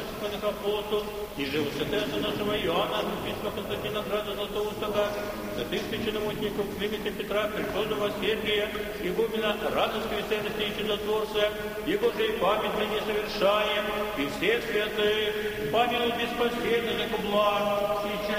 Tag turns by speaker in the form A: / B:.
A: божественных апостолов, и же святого нашего Иоанна, архиепископа Константина Града Златоустого, святых священномучеников Климента Петра, преподобного Сергия, игумена радостью и ценности и чудотворца, его же и память мы не совершаем, и всех святых, помилуй без последних благ,